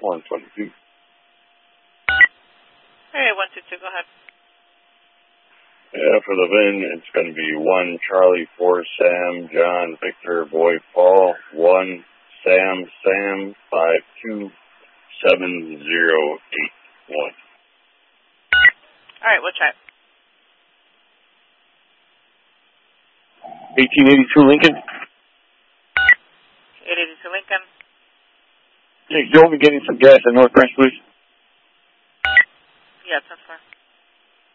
122. Hey, 122, go ahead. Yeah, for the VIN, it's going to be 1 Charlie 4 Sam John Victor Boy Paul 1 Sam 527081. All right, we'll try it. 1882 Lincoln. 882 Lincoln. Hey, you'll be getting some gas at North Branch, please.